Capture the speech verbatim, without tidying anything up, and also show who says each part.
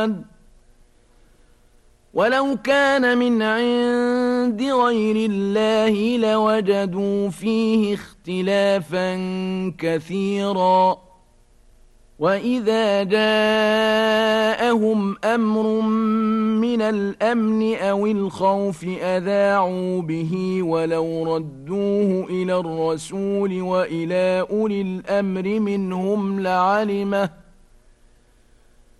Speaker 1: ولو كان من عند غير الله لوجدوا فيه اختلافا كثيرا وإذا جاءهم أمر من الأمن أو الخوف أذاعوا به ولو ردوه إلى الرسول وإلى أولي الأمر منهم لعلمه